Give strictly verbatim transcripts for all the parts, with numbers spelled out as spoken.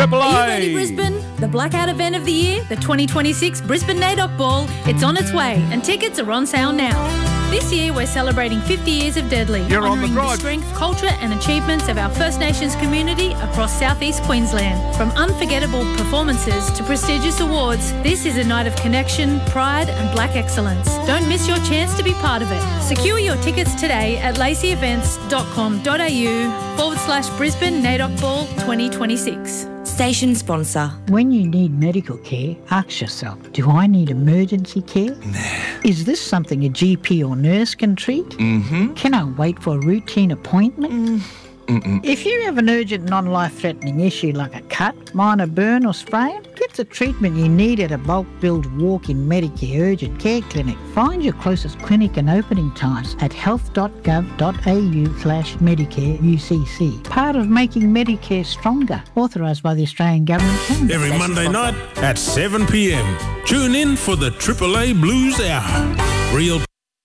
Triple A. Are you ready, Brisbane? The blackout event of the year, the twenty twenty-six Brisbane N A I D O C Ball, it's on its way and tickets are on sale now. This year we're celebrating fifty years of Deadly, You're on honouring the the, drive. strength, culture and achievements of our First Nations community across southeast Queensland. From unforgettable performances to prestigious awards, this is a night of connection, pride and black excellence. Don't miss your chance to be part of it. Secure your tickets today at lacey events dot com dot a u forward slash Brisbane N A I D O C Ball twenty twenty-six. Station sponsor. When you need medical care, ask yourself, do I need emergency care? Nah. Is this something a G P or nurse can treat? Mm-hmm. Can I wait for a routine appointment? Mm. Mm-mm. If you have an urgent non-life-threatening issue like a cut, minor burn or sprain, get the treatment you need at a bulk-billed walk-in Medicare urgent care clinic. Find your closest clinic and opening times at health dot gov dot a u slash Medicare U C C. Part of making Medicare stronger. Authorised by the Australian Government. Canada. Every Monday night at seven p m. Tune in for the Triple A Blues Hour. Real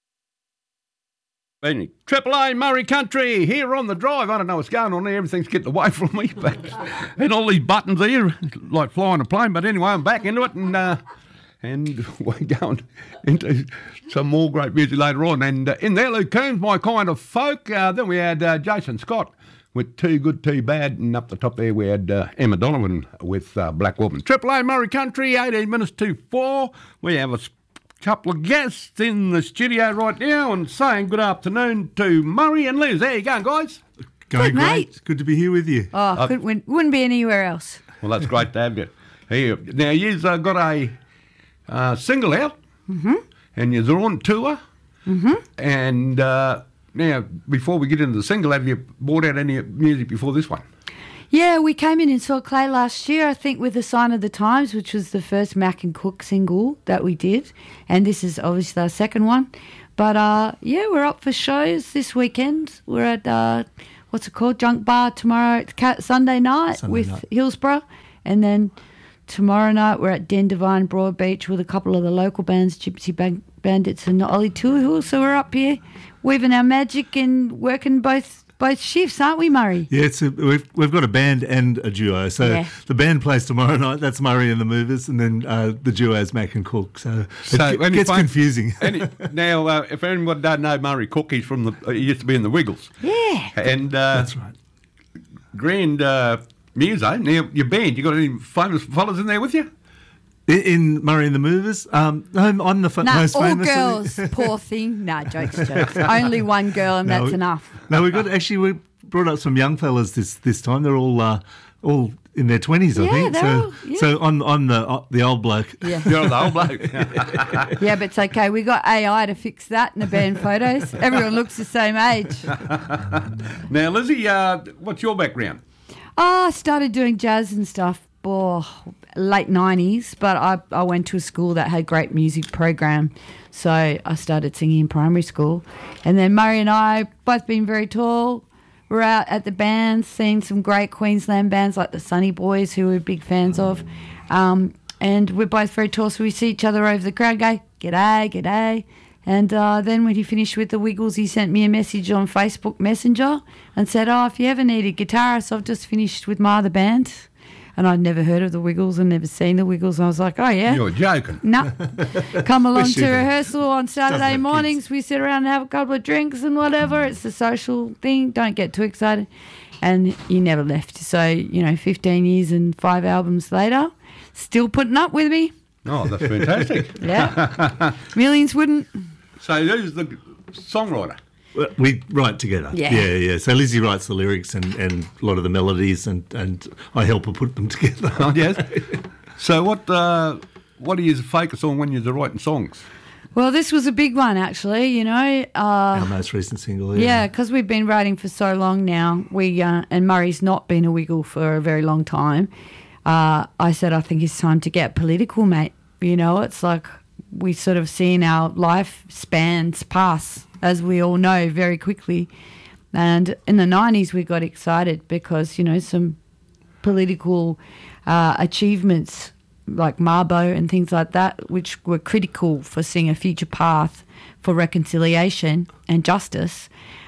Triple A Murray Country here on the drive. I don't know what's going on there. Everything's getting away from me. But, and all these buttons here, like flying a plane. But anyway, I'm back into it, and uh, and we're going into some more great music later on. And uh, in there, Luke Combs, My Kind of Folk. Uh, then we had uh, Jason Scott with Too Good, Too Bad. And up the top there, we had uh, Emma Donovan with uh, Black Woman. Triple A Murray Country, eighteen minutes to four. We have a couple of guests in the studio right now and saying good afternoon to Murray and Liz. There you go, guys. Going Good, great. mate. It's good to be here with you. Oh, Uh, couldn't, win- wouldn't be anywhere else. Well, that's great to have you here. Now, you've uh, got a uh, single out, Mm-hmm. and you're on tour. Mm-hmm. And uh, now, before we get into the single, have you brought out any music before this one? Yeah, we came in and saw Clay last year, I think, with The Sign of the Times, which was the first Mac and Cook single that we did. And this is obviously our second one. But, uh, yeah, we're up for shows this weekend. We're at, uh, what's it called, Junk Bar tomorrow, it's Cat- Sunday night Sunday with night. Hillsborough. And then tomorrow night we're at Den Divine Broadbeach with a couple of the local bands, Gypsy Bang- Bandits and Ollie Tuahu. So we're up here weaving our magic and working both both shifts, aren't we, Murray? Yeah, it's a, we've we've got a band and a duo. So Yeah. the band plays tomorrow night. That's Murray and the Movers, and then uh, the duo is Mac and Cook. So, So it any gets fun- confusing. Any, now, uh, if anyone don't know Murray Cook, he's from the, uh, he used to be in the Wiggles. Yeah. And uh, That's right. grand uh, muso. Now, your band, you got any famous fellas in there with you? In, in Murray and the Movers, um, I'm, I'm the f- No, most all famous. girls, poor thing. No, jokes, jokes. Only one girl and No, that's we- enough. No, we got actually we brought up some young fellas this this time. They're all uh, all in their twenties, I Yeah, think. they're So all- yeah. so I'm I'm the uh, the old bloke. Yeah. You're the old bloke. Yeah, but it's okay. We got A I to fix that in the band photos. Everyone looks the same age. Now, Lizzie, uh, what's your background? Oh, I started doing jazz and stuff, oh, late nineties, but I, I went to a school that had great music program, so I started singing in primary school. And then Murray and I, both being very tall, we're out at the bands, seeing some great Queensland bands like the Sunny Boys, who we're big fans of. Um, and we're both very tall, so we see each other over the crowd, go, g'day, g'day. And uh, then when he finished with the Wiggles, he sent me a message on Facebook Messenger and said, oh, if you ever need a guitarist, I've just finished with my other band. And I'd never heard of the Wiggles and never seen the Wiggles. And I was like, oh, yeah. You're joking. No. Come along to Sugar. rehearsal on Saturday have mornings. kids. We sit around and have a couple of drinks and whatever. It's the social thing. Don't get too excited. And he never left. So, you know, fifteen years and five albums later, still putting up with me. Oh, that's fantastic. Yeah. Millions wouldn't. So who's the songwriter? Well, We write together. Yeah. yeah, yeah. So Lizzie writes the lyrics and, and a lot of the melodies, and, and I help her put them together. Oh, yes. So what uh, what do you focus on when you're writing songs? Well, this was a big one, actually, you know. Uh, Our most recent single. Yeah, because we've been writing for so long now. We uh, and Murray's not been a Wiggle for a very long time. Uh, I said, I think it's time to get political, mate. You know, it's like we sort of seen our lifespans pass, as we all know, very quickly. And in the nineties, we got excited because, you know, some political uh, achievements like Mabo and things like that, which were critical for seeing a future path for reconciliation and justice,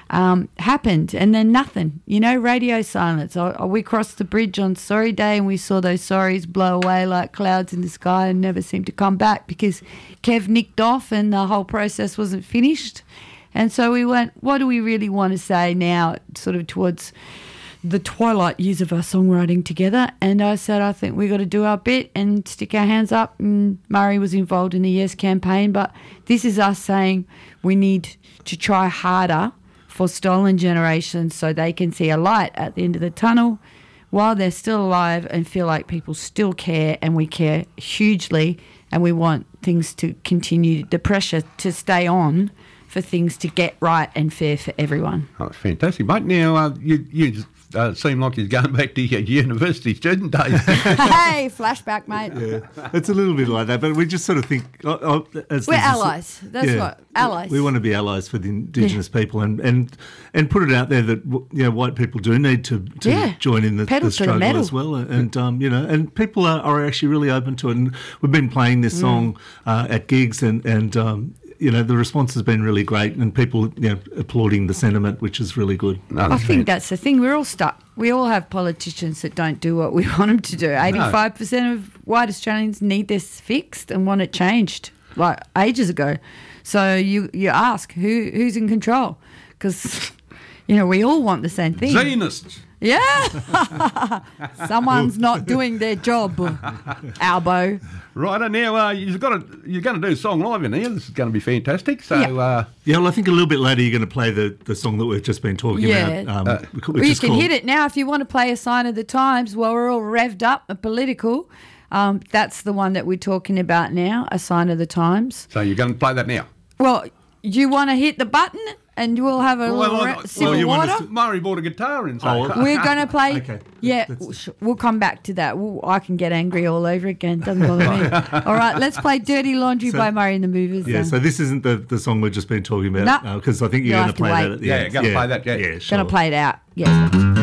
um, happened, and then nothing. You know, radio silence. I, I, we crossed the bridge on Sorry Day, and we saw those sorries blow away like clouds in the sky and never seemed to come back because Kev nicked off and the whole process wasn't finished. And so we went, what do we really want to say now, sort of towards the twilight years of our songwriting together? And I said, I think we got to do our bit and stick our hands up. And Murray was involved in the Yes campaign, but this is us saying we need to try harder for stolen generations so they can see a light at the end of the tunnel while they're still alive and feel like people still care, and we care hugely, and we want things to continue, the pressure to stay on for things to get right and fair for everyone. Oh, that's fantastic, mate. Now, uh, you, you uh, seem like you're going back to your university student days. Hey, flashback, mate. Yeah, it's a little bit like that, but we just sort of think... Oh, oh, as We're there's a- allies. That's yeah. what, allies. We want to be allies for the Indigenous people and, and and put it out there that, you know, white people do need to, to Yeah. join in the, Pedal the to the struggle metal. as well. And, um, you know, and people are, are actually really open to it. And we've been playing this song uh, at gigs and, and um, you know, the response has been really great, and people, you know, applauding the sentiment, which is really good. No, I that's think that's the thing. We're all stuck. We all have politicians that don't do what we want them to do. eighty-five percent of white Australians need this fixed and want it changed, like ages ago. So you, you ask, who who's in control? Because, you know, we all want the same thing. Zionists. Yeah. Someone's not doing their job. Albo. Right, and now uh, you've got to, you're going to do song live in here. This is going to be fantastic. So, Yeah. uh, Yeah, well, I think a little bit later you're going to play the, the song that we've just been talking Yeah. about. Um, which Well, you is can called- hit it now if you want to play a sign of the times while we're all revved up and political. Um, that's the one that we're talking about now, a sign of the times. so you're going to play that now. Well, you want to hit the button and we'll have a Well, little well, ra- well, sip of you want water. us Murray bought a guitar and so. Oh, We're going to play. Okay. Yeah, Let's- we'll sh- we'll come back to that. We'll, I can get angry all over again. Doesn't bother me. All right, let's play Dirty Laundry So- by Murray and the Movers. Yeah, then. so this isn't the, the song we've just been talking about, No. because I think you're You'll going have to to play wait. that at the Yeah, end. you're gonna play that, yeah. Yeah, sure. Going to play it out. Yes.